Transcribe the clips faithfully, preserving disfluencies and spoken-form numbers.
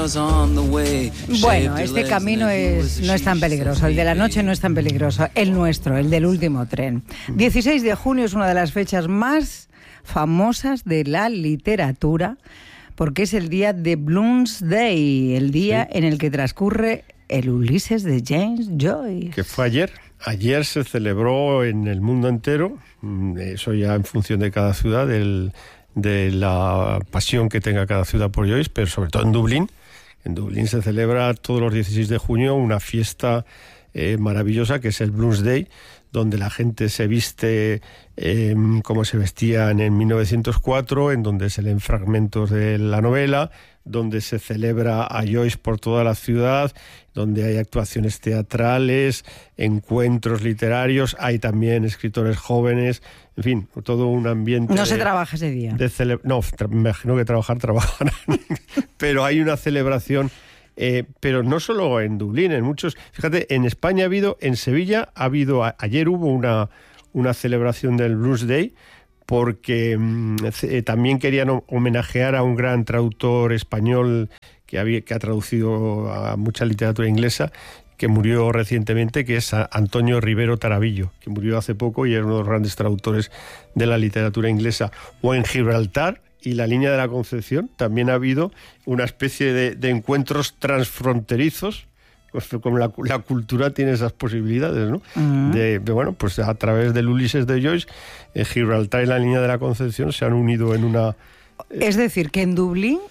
Bueno, este camino es, no es tan peligroso, el de la noche no es tan peligroso, el nuestro, el del último tren. dieciséis de junio es una de las fechas más famosas de la literatura, porque es el día de Bloomsday, el día sí. en el que transcurre el Ulises de James Joyce. Que fue ayer. Ayer se celebró en el mundo entero, eso ya en función de cada ciudad, el, de la pasión que tenga cada ciudad por Joyce, pero sobre todo en Dublín. En Dublín se celebra todos los dieciséis de junio una fiesta eh, maravillosa que es el Bloomsday, donde la gente se viste eh, como se vestían en mil novecientos cuatro, en donde se leen fragmentos de la novela, donde se celebra a Joyce por toda la ciudad, donde hay actuaciones teatrales, encuentros literarios, hay también escritores jóvenes, en fin, todo un ambiente... No de, se trabaja ese día. De cele- no, tra- me imagino que trabajar, trabajarán, pero hay una celebración... Eh, pero no solo en Dublín, en muchos... Fíjate, en España ha habido, en Sevilla ha habido... A, ayer hubo una, una celebración del Bloomsday porque mm, eh, también querían homenajear a un gran traductor español que, había, que ha traducido a mucha literatura inglesa, que murió recientemente, que es Antonio Rivero Tarabillo, que murió hace poco y era uno de los grandes traductores de la literatura inglesa. O en Gibraltar y la línea de la Concepción también ha habido una especie de, de encuentros transfronterizos, pues como la, la cultura tiene esas posibilidades, ¿no? Uh-huh. De, de, bueno, pues a través del Ulises de Joyce, eh, Gibraltar y la línea de la Concepción se han unido en una... Eh... Es decir, que en Dublín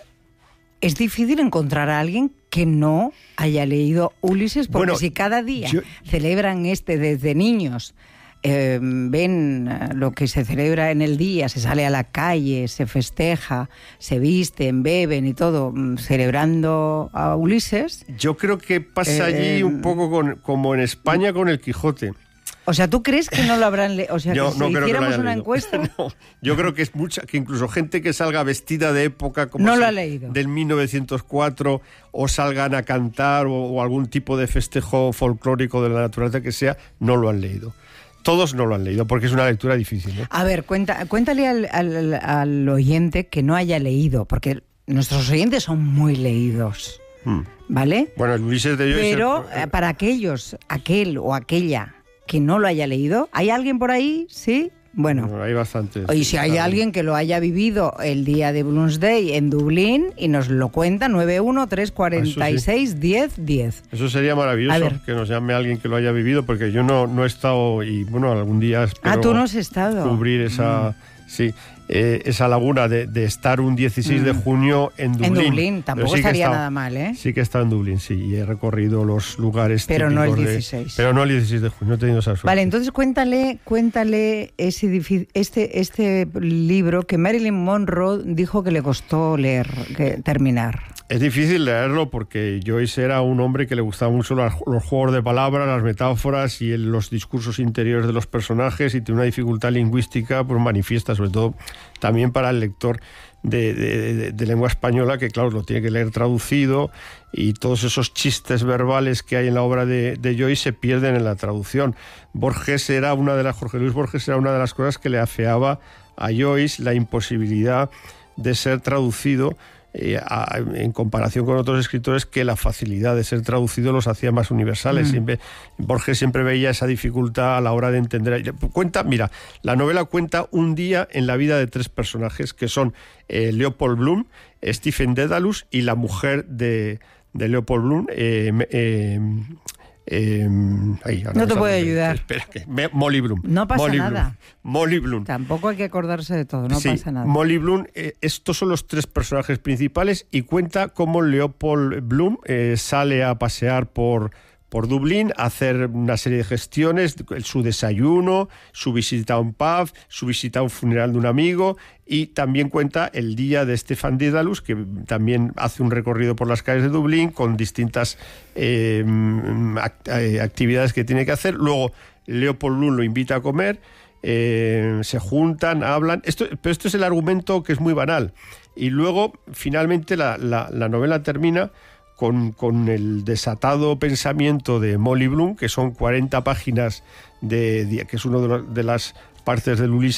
es difícil encontrar a alguien que no haya leído Ulises, porque bueno, si cada día yo... celebran este desde niños... Eh, ven lo que se celebra en el día, se sale a la calle, se festeja, se visten, beben y todo, celebrando a Ulises. Yo creo que pasa eh, allí un poco con, como en España con el Quijote. O sea, ¿tú crees que no lo habrán leído? O sea, yo, que no si hiciéramos una leído. encuesta... No, yo creo que es mucha, que incluso gente que salga vestida de época como no lo ha leído. Del mil novecientos cuatro, o salgan a cantar o, o algún tipo de festejo folclórico de la naturaleza que sea, no lo han leído. Todos no lo han leído, porque es una lectura difícil, ¿eh? A ver, cuenta, cuéntale al, al, al oyente que no haya leído, porque nuestros oyentes son muy leídos, hmm. ¿vale? Bueno, el Ulises de Joyce... Pero el... para aquellos, aquel o aquella que no lo haya leído, ¿hay alguien por ahí? ¿Sí? Bueno, bueno, hay bastantes. Y si hay alguien que lo haya vivido el día de Bloomsday en Dublín y nos lo cuenta, nueve uno tres cuatro seis diez diez. Eso sería maravilloso, que nos llame alguien que lo haya vivido, porque yo no, no he estado y bueno, algún día espero ah, ¿tú no has estado? Cubrir esa... Mm. Sí, eh, esa laguna de, de estar un dieciséis mm. de junio en Dublín. En Dublín, tampoco sí estaría estado, nada mal, ¿eh? Sí que he estado en Dublín, sí, y he recorrido los lugares pero típicos. Pero no el dieciséis. De, pero no el dieciséis de junio, no he tenido esa suerte. Vale, entonces cuéntale, cuéntale ese, este, este libro que Marilyn Monroe dijo que le costó leer, que, terminar. Es difícil leerlo porque Joyce era un hombre que le gustaba mucho los, los juegos de palabras, las metáforas y el, los discursos interiores de los personajes, y tiene una dificultad lingüística pues manifiesta, sobre todo también para el lector de, de, de, de lengua española, que claro, lo tiene que leer traducido, y todos esos chistes verbales que hay en la obra de, de Joyce se pierden en la traducción. Borges era una de las, Jorge Luis Borges era una de las cosas que le afeaba a Joyce, la imposibilidad de ser traducido, Eh, a, en comparación con otros escritores, que la facilidad de ser traducido los hacía más universales. Mm. Siempre, Borges siempre veía esa dificultad a la hora de entender. Cuenta, mira, la novela cuenta un día en la vida de tres personajes que son eh, Leopold Bloom, Stephen Dedalus y la mujer de, de Leopold Bloom, eh, eh, Eh, ahí, no te puedo ayudar. Espera, que me, Molly Bloom. No pasa Molly nada. Bloom. Molly Bloom. Tampoco hay que acordarse de todo, no sí, pasa nada. Molly Bloom, eh, estos son los tres personajes principales, y cuenta cómo Leopold Bloom eh, sale a pasear por, por Dublín, a hacer una serie de gestiones, su desayuno, su visita a un pub, su visita a un funeral de un amigo, y también cuenta el día de Stephen Dedalus, que también hace un recorrido por las calles de Dublín con distintas eh, act- eh, actividades que tiene que hacer. Luego Leopold Bloom lo invita a comer, eh, se juntan, hablan. Esto, pero esto es el argumento, que es muy banal. Y luego, finalmente, la, la, la novela termina con, con el desatado pensamiento de Molly Bloom, que son cuarenta páginas, de, de, que es una de, de las partes del Ulises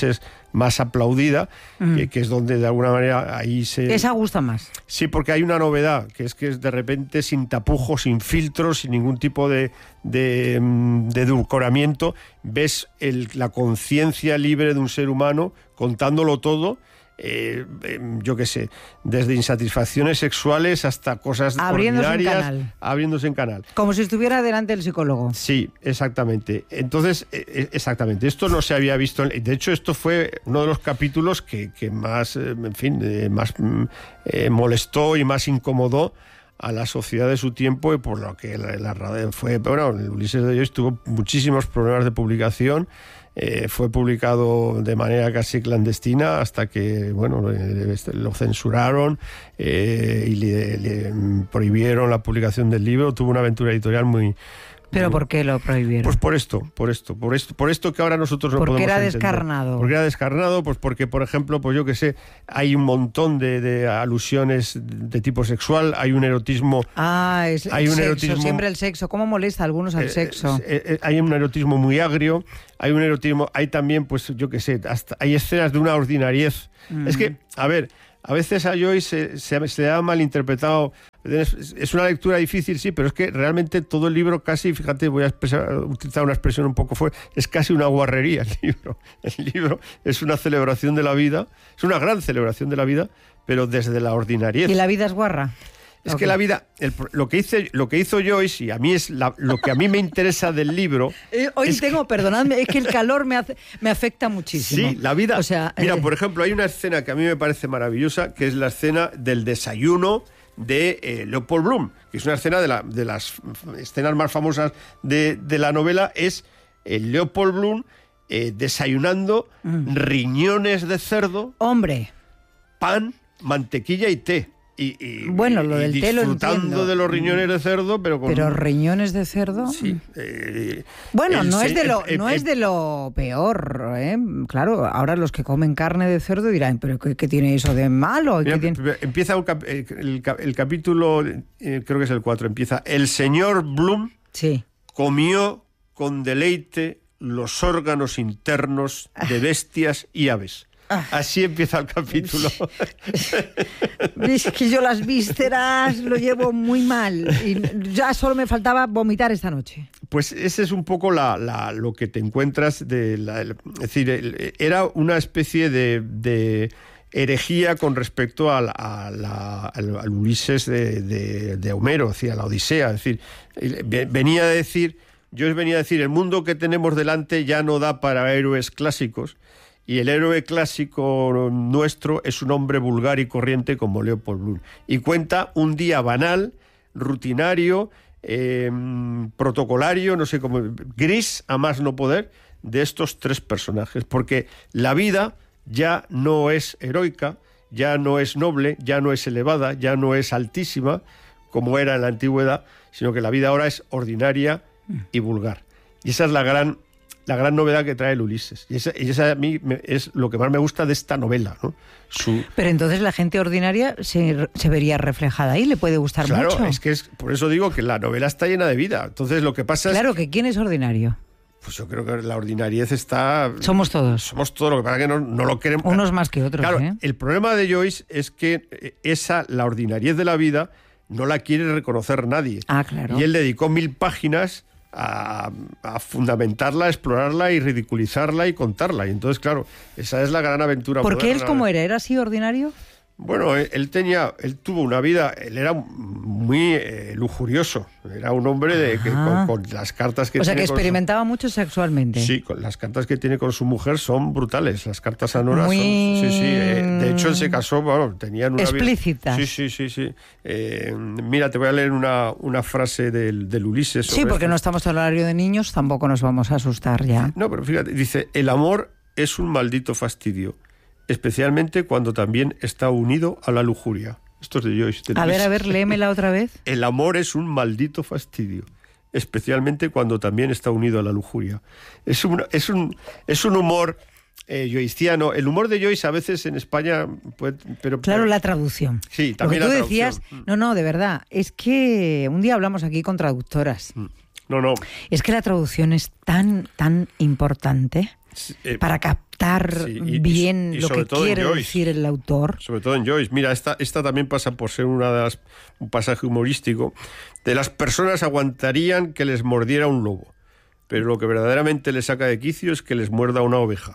más aplaudida, mm. que, que es donde de alguna manera ahí se... Esa gusta más. Sí, porque hay una novedad, que es que es de repente sin tapujos, sin filtros, sin ningún tipo de, de, de edulcoramiento, ves el, la conciencia libre de un ser humano contándolo todo. Eh, eh, yo qué sé, desde insatisfacciones sexuales hasta cosas abriéndose ordinarias, en canal. abriéndose en canal. Como si estuviera delante del psicólogo. Sí, exactamente. Entonces, eh, exactamente, esto no se había visto. De hecho, esto fue uno de los capítulos que, que más, eh, en fin, eh, más eh, molestó y más incomodó a la sociedad de su tiempo, y por lo que la, la radio fue, bueno, Ulises de Joyce tuvo muchísimos problemas de publicación. Eh, fue publicado de manera casi clandestina hasta que, bueno, eh, lo censuraron eh, y le, le prohibieron la publicación del libro. Tuvo una aventura editorial muy... ¿Pero por qué lo prohibieron? Pues por esto, por esto, por esto, por esto que ahora nosotros no podemos entender. Porque era entender. descarnado. Porque era descarnado, pues porque, por ejemplo, pues yo que sé, hay un montón de, de alusiones de tipo sexual, hay un erotismo... Ah, es hay el un sexo, erotismo, siempre el sexo. ¿Cómo molesta a algunos al eh, sexo? Eh, eh, hay un erotismo muy agrio, hay un erotismo, hay también, pues yo que sé, hasta hay escenas de una ordinariez. Mm. Es que, a ver... A veces a Joyce se, se, se ha malinterpretado. Es, es una lectura difícil, sí, pero es que realmente todo el libro casi, fíjate, voy a expresar, utilizar una expresión un poco fuerte, es casi una guarrería el libro. El libro es una celebración de la vida, es una gran celebración de la vida, pero desde la ordinariedad. ¿Y la vida es guarra? Es okay. que la vida, el, lo, que hice, lo que hizo Joyce, y a mí es la, lo que a mí me interesa del libro... Eh, hoy tengo, que... perdonadme, es que el calor me, hace, me afecta muchísimo. Sí, la vida... O sea, mira, eh... por ejemplo, hay una escena que a mí me parece maravillosa, que es la escena del desayuno de eh, Leopold Bloom, que es una escena de, la, de las escenas más famosas de, de la novela, es el Leopold Bloom eh, desayunando mm. riñones de cerdo... ¡Hombre! Pan, mantequilla y té. Y, y, bueno, lo del y té lo disfrutando de los riñones de cerdo, pero con... ¿Pero riñones de cerdo? Sí. Eh, bueno, no, se... es de lo, eh, no eh, es de lo peor, ¿eh? Claro, ahora los que comen carne de cerdo dirán, ¿pero qué, qué tiene eso de malo? Mira, ¿Qué tiene... Empieza un cap el, el, el capítulo, eh, creo que es el cuatro, empieza: el señor Bloom sí. comió con deleite los órganos internos de bestias y aves. Así empieza el capítulo. Es que yo las vísceras lo llevo muy mal y ya solo me faltaba vomitar esta noche. Pues ese es un poco la, la, lo que te encuentras de la, es decir, era una especie de, de herejía con respecto a la, a la, al, al Ulises de, de, de Homero, es decir, a la Odisea. Es decir, venía a decir, yo venía a decir, el mundo que tenemos delante ya no da para héroes clásicos. Y el héroe clásico nuestro es un hombre vulgar y corriente como Leopold Bloom. Y cuenta un día banal, rutinario, eh, protocolario, no sé cómo, gris a más no poder, de estos tres personajes. Porque la vida ya no es heroica, ya no es noble, ya no es elevada, ya no es altísima, como era en la antigüedad, sino que la vida ahora es ordinaria y vulgar. Y esa es la gran... la gran novedad que trae el Ulises. Y esa, y esa a mí me, es lo que más me gusta de esta novela, ¿no? Su... Pero entonces la gente ordinaria se, se vería reflejada ahí, le puede gustar claro, mucho. Claro, es que es, por eso digo que la novela está llena de vida. Entonces lo que pasa claro, es... Claro, que ¿quién es ordinario? Pues yo creo que la ordinariez está... Somos todos. Somos todos, lo que pasa es que no, no lo queremos... Unos más que otros, Claro, ¿eh? El problema de Joyce es que esa, la ordinariez de la vida, no la quiere reconocer nadie. Ah, claro. Y él dedicó mil páginas... A, a fundamentarla, a explorarla y ridiculizarla y contarla. Y entonces, claro, esa es la gran aventura. ¿Por qué él cómo moderna. era? ¿Era así ordinario? Bueno, él tenía, él tuvo una vida, él era muy eh, lujurioso, era un hombre de, que, con, con las cartas que o sea, tiene que experimentaba su, mucho sexualmente. Sí, con las cartas que tiene con su mujer son brutales, las cartas a Nora muy... son, sí, sí, eh, de hecho él se casó, bueno, tenían una explícitas. vida... Sí, sí, sí, sí. Eh, mira, te voy a leer una, una frase del, del Ulises. Sí, porque esto. No estamos en horario de niños, tampoco nos vamos a asustar ya. No, pero fíjate, dice, el amor es un maldito fastidio, especialmente cuando también está unido a la lujuria. Esto es de Joyce. De a ver, a ver, léemela otra vez. El amor es un maldito fastidio, especialmente cuando también está unido a la lujuria. Es un, es un, es un humor eh, joyciano. El humor de Joyce a veces en España... Puede, pero, claro, pero, la traducción. Sí, también Lo que tú la traducción. decías, no, no, de verdad, es que un día hablamos aquí con traductoras. No, no. Es que la traducción es tan, tan importante. eh, para captar sí, y, bien y, y lo que quiere decir el autor. Sobre todo en Joyce. Mira, esta, esta también pasa por ser una de las, un pasaje humorístico. De las personas aguantarían que les mordiera un lobo, pero lo que verdaderamente les saca de quicio es que les muerda una oveja.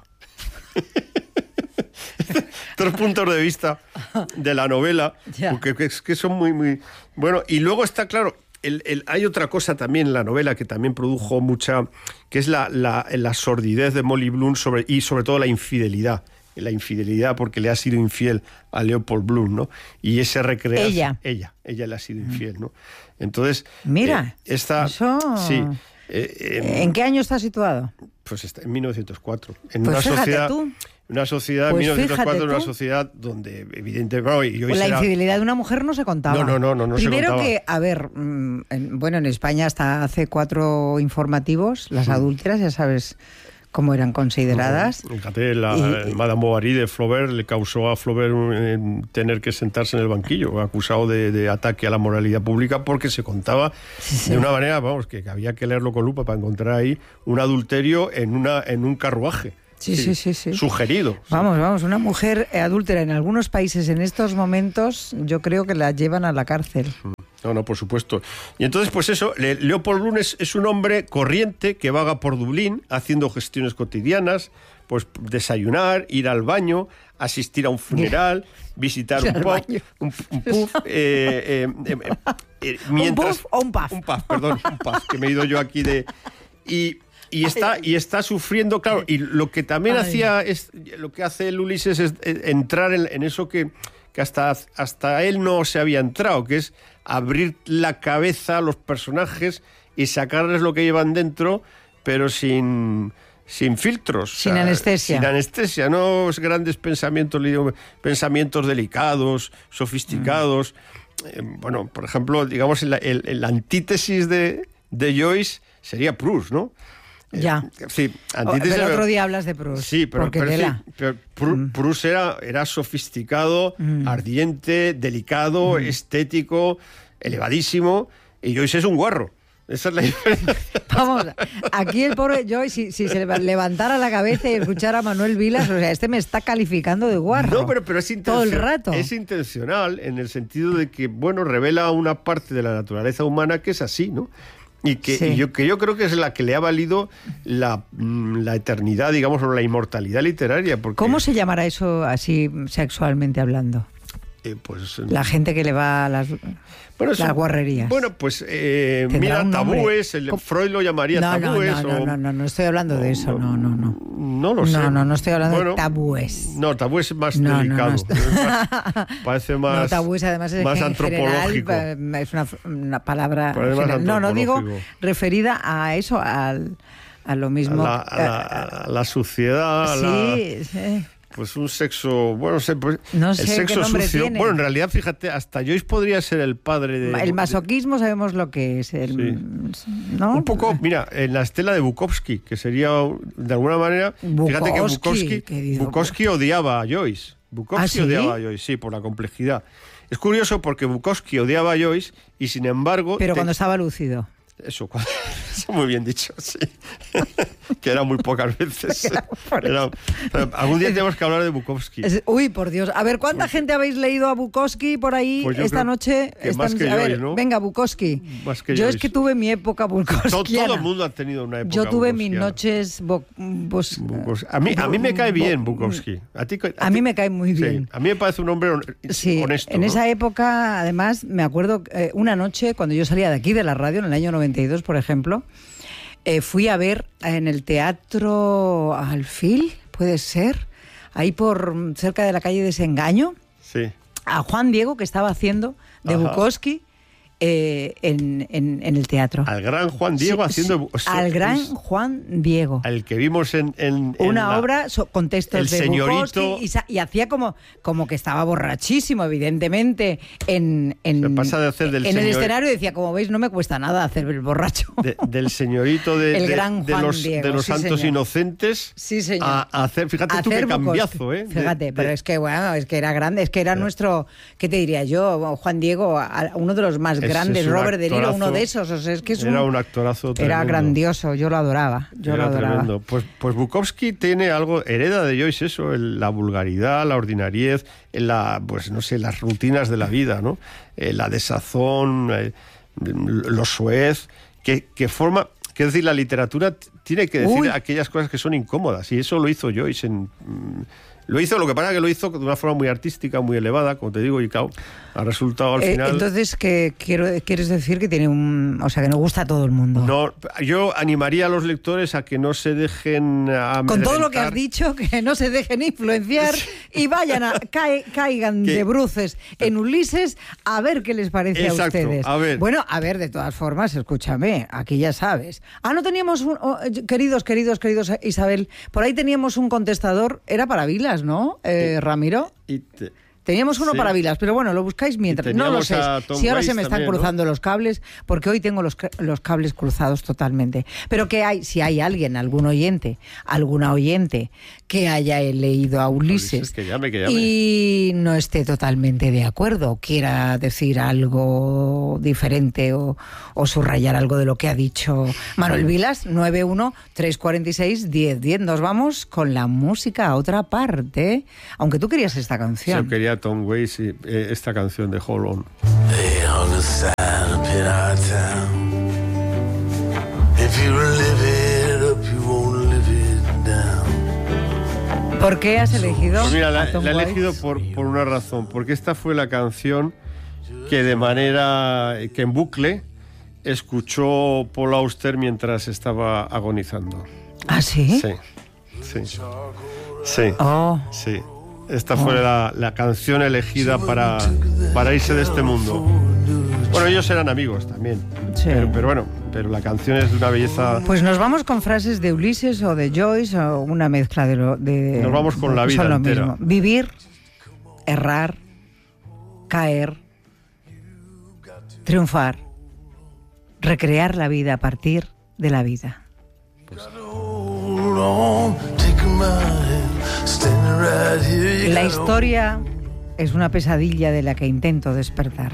Tres puntos de vista de la novela, porque es que son muy, muy... Bueno, y luego está claro, el, el, hay otra cosa también en la novela que también produjo mucha, que es la, la, la sordidez de Molly Bloom sobre, y sobre todo la infidelidad. La infidelidad porque le ha sido infiel a Leopold Bloom, ¿no? Y ese recrearse... Ella. Ella, ella le ha sido infiel, ¿no? Entonces... Mira, eh, esta, eso... Sí. Eh, eh, ¿En qué año está situado? Pues está en mil novecientos cuatro. En pues una fíjate sociedad... tú. Una sociedad, pues en mil novecientos cuatro, tú, una sociedad donde evidentemente... Pues la será... infidelidad de una mujer no se contaba. No, no, no, no, no Primero se contaba. que, a ver, en, bueno, en España hasta hace cuatro informativos, las sí. adúlteras, ya sabes cómo eran consideradas. No, fíjate, la y, Madame Bovary de Flaubert le causó a Flaubert un, tener que sentarse en el banquillo, acusado de, de ataque a la moralidad pública porque se contaba sí, sí. de una manera, vamos, que había que leerlo con lupa para encontrar ahí un adulterio en, una, en un carruaje. Sí, sí, sí, sí. Sugerido. Vamos, vamos, una mujer adúltera en algunos países en estos momentos yo creo que la llevan a la cárcel. No, no, por supuesto. Y entonces, pues eso, Leopold Bloom es, es un hombre corriente que vaga por Dublín haciendo gestiones cotidianas, pues desayunar, ir al baño, asistir a un funeral, visitar un pub, un, un pub, eh, eh, eh, eh, mientras... ¿Un pub o un pub? Un pub, perdón, un pub, que me he ido yo aquí de... Y... Y está, y está sufriendo, claro, y lo que también Ay. hacía, es, lo que hace el Ulises es entrar en, en eso que, que hasta, hasta él no se había entrado, que es abrir la cabeza a los personajes y sacarles lo que llevan dentro, pero sin, sin filtros. Sin o sea, anestesia. Sin anestesia, no grandes pensamientos, pensamientos delicados, sofisticados. Mm. Eh, bueno, por ejemplo, digamos, el, el, el antítesis de, de Joyce sería Proust, ¿no? Ya. Eh, sí, antítesis, pero otro día hablas de Proust. Sí, pero, pero, sí, pero Proust, mm. Proust era, era sofisticado, mm. ardiente, delicado, mm. estético, elevadísimo, y Joyce es un guarro. Esa es la diferencia. Vamos, aquí el pobre Joyce, si, si se levantara la cabeza y escuchara a Manuel Vilas, o sea, este me está calificando de guarro. No, pero, pero es todo el rato. Es intencional en el sentido de que, bueno, revela una parte de la naturaleza humana que es así, ¿no? Y que, sí. y yo, que yo creo que es la que le ha valido la, la eternidad, digamos, o la inmortalidad literaria. Porque... ¿Cómo se llamará eso así sexualmente hablando? Eh, pues, la gente que le va a las, bueno, las guarrerías. Bueno, pues eh, mira, tabúes, el, Freud lo llamaría no, tabúes. No, no, o... no, no, no estoy hablando de eso, no, no, no. No lo sé. No, no, no estoy hablando bueno, de tabúes. No, tabúes es más no, delicado. No, no estoy... es más, parece más No, tabúes además es más en antropológico. General, es una, una palabra general. No, no digo referida a eso, al, a lo mismo. A la, a la, a la suciedad. A sí, la... sí. Pues un sexo, bueno, sé, pues, no sé el sexo qué nombre sucio. Tiene. Bueno, en realidad, fíjate, hasta Joyce podría ser el padre de... El masoquismo sabemos lo que es. El, sí. ¿no? Un poco, mira, en la estela de Bukowski, que sería, de alguna manera... Bukowski, fíjate que Bukowski, Bukowski odiaba a Joyce. Bukowski ¿Ah, sí? odiaba a Joyce, sí, por la complejidad. Es curioso porque Bukowski odiaba a Joyce y, sin embargo... Pero te... cuando estaba lúcido. Eso, eso muy bien dicho, sí. Que era muy pocas veces. Era, algún día tenemos que hablar de Bukowski. Es, uy, por Dios. A ver, ¿cuánta pues, gente habéis leído a Bukowski por ahí pues esta noche? Que esta más noche? que a ver, Joyce, ¿no? Venga, Bukowski. Más que yo Joyce. Es que tuve mi época Bukowski. Todo, todo el mundo ha tenido una época. Yo tuve mis noches bo, bos, Bukowski. A mí, a mí me cae bien Bukowski. A, ti, a, a mí me cae muy bien. Sí, a mí me parece un hombre sí, honesto. En ¿no? esa época, además, me acuerdo eh, una noche cuando yo salía de aquí de la radio, en el año noventa y dos, por ejemplo, Eh, fui a ver en el Teatro Alfil, puede ser, ahí por cerca de la calle Desengaño, sí. a Juan Diego, que estaba haciendo de Ajá. Bukowski eh, en, en, en el teatro. Al gran Juan Diego sí, haciendo... Sí, al gran Juan Diego. Al que vimos en... en, en Una la, obra so, con textos el de señorito, Bukowski y, y hacía como, como que estaba borrachísimo, evidentemente, en, en, se pasa de hacer del en señor, el escenario. Decía, como veis, no me cuesta nada hacer el borracho. De, del señorito de, el de, gran de Juan los, Diego, de los sí, santos señor. inocentes sí, señor. A, a hacer, fíjate a tú hacer qué cambiazo, ¿eh? Fíjate, de, pero de, es que, bueno, es que era grande, es que era de, nuestro, ¿qué te diría yo? Juan Diego, uno de los más el grande, es Robert De Niro, actorazo, uno de esos. O sea, es que es era un, un actorazo tremendo. Era grandioso, yo lo adoraba. Yo era lo adoraba. Tremendo. Pues, pues Bukowski tiene algo, hereda de Joyce eso, el, la vulgaridad, la ordinariez, la, pues no sé, las rutinas de la vida, ¿no? Eh, la desazón, eh, lo soez, que, que forma... Es decir, la literatura tiene que decir Uy. aquellas cosas que son incómodas, y eso lo hizo Joyce. En, lo hizo, lo que pasa es que lo hizo de una forma muy artística, muy elevada, como te digo, y claro, ha resultado al eh, final... Entonces, ¿qué quiero, quieres decir que tiene un... O sea, que no gusta a todo el mundo? No, yo animaría a los lectores a que no se dejen... Con todo lo que has dicho, que no se dejen influenciar y vayan a... Ca, caigan ¿Qué? de bruces en Ulises a ver qué les parece Exacto, a ustedes. A ver. Bueno, a ver, de todas formas, escúchame, aquí ya sabes. Ah, no teníamos... Un, oh, queridos, queridos, queridos, Isabel, por ahí teníamos un contestador, era para Vilas, ¿no, eh, Ramiro? Y te... Teníamos uno sí. para Vilas, pero bueno, lo buscáis mientras. No lo sé. Si ahora Weiss se me están también, cruzando ¿no? los cables, porque hoy tengo los, los cables cruzados totalmente. Pero que hay, si hay alguien, algún oyente, alguna oyente que haya leído a Ulises, Ulises que llame, que llame. y no esté totalmente de acuerdo, quiera decir algo diferente o, o subrayar algo de lo que ha dicho Manuel Vilas, nueve uno tres cuatro seis uno cero uno cero. Nos vamos con la música a otra parte, aunque tú querías esta canción. Yo quería Tom Waits y eh, esta canción de Hold On. ¿Por qué has elegido? Pues mira, la, a Tom la he Waits? elegido por, por una razón, porque esta fue la canción que de manera, que en bucle escuchó Paul Auster mientras estaba agonizando. ¿Ah, sí? Sí, sí, sí, oh. sí. Esta fue la, la canción elegida para, para irse de este mundo. Bueno, ellos eran amigos también. Sí. Pero, pero bueno, pero la canción es de una belleza... Pues nos vamos con frases de Ulises o de Joyce o una mezcla de... Lo, de nos vamos con la vida son lo entera. Mismo. Vivir, errar, caer, triunfar, recrear la vida a partir de la vida. Pues... La historia es una pesadilla de la que intento despertar.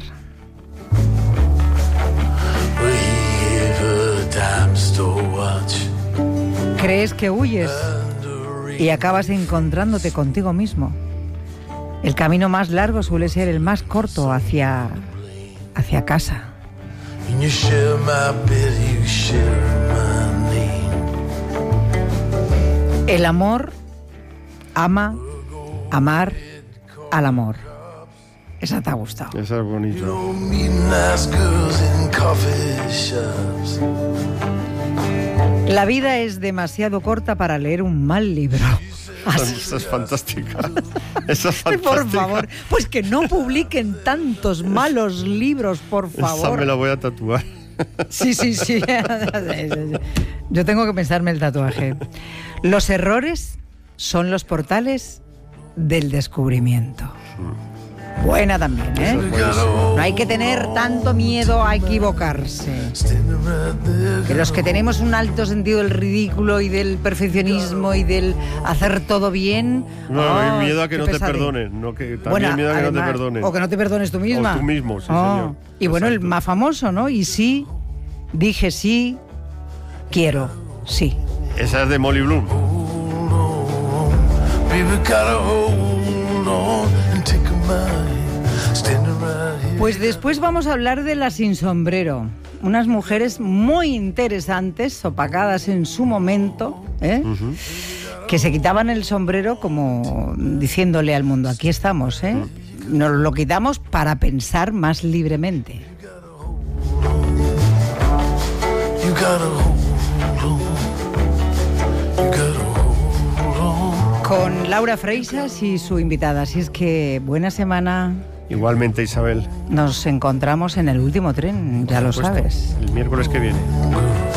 Crees que huyes y acabas encontrándote contigo mismo. El camino más largo suele ser el más corto hacia, hacia casa. El amor ama, amar al amor. Esa te ha gustado. Esa es bonita. La vida es demasiado corta para leer un mal libro. Esa es fantástica. Esa es fantástica. Por favor, pues que no publiquen tantos malos libros, por favor. Esa me la voy a tatuar. Sí, sí, sí. Yo tengo que pensarme el tatuaje. Los errores son los portales del descubrimiento. Buena también, ¿eh? No hay que tener tanto miedo a equivocarse. Que los que tenemos un alto sentido del ridículo y del perfeccionismo y del hacer todo bien... No, oh, hay miedo a que no pesade. te perdonen. No, que, también bueno, miedo a que además, no te perdonen. O que no te perdones tú misma. O tú mismo, sí, oh. señor. Y bueno, exacto. El más famoso, ¿no? Y sí, dije sí, quiero sí. Esa es de Molly Bloom. Pues después vamos a hablar de las sin sombrero. Unas mujeres muy interesantes, opacadas en su momento, ¿eh? Uh-huh. Que se quitaban el sombrero como diciéndole al mundo, aquí estamos, ¿eh? Uh-huh. Nos lo quitamos para pensar más libremente. Con Laura Freixas y su invitada. Así es que buena semana. Igualmente, Isabel. Nos encontramos en el último tren, ya lo sabes. El miércoles que viene.